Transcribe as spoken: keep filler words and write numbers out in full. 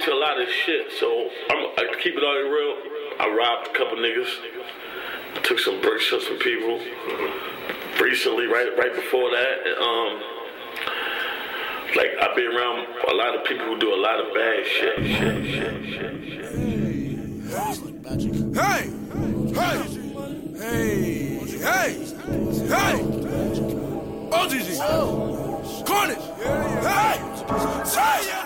into a lot of shit, so I'm, I keep it all real. I robbed a couple niggas, took some bricks from some people. Recently, right right before that, um, like I've been around a lot of people who do a lot of bad shit. shit, shit, shit, shit. Hey, hey, hey, hey, hey, O G G, Carnage, hey, hey.